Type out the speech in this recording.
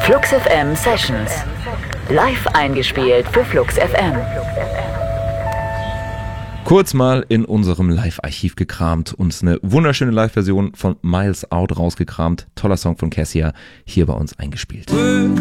Flux FM Sessions. Live eingespielt für Flux FM. Kurz mal in unserem Live-Archiv gekramt, uns eine wunderschöne Live-Version von Miles Out rausgekramt. Toller Song von Cassia, hier bei uns eingespielt. Work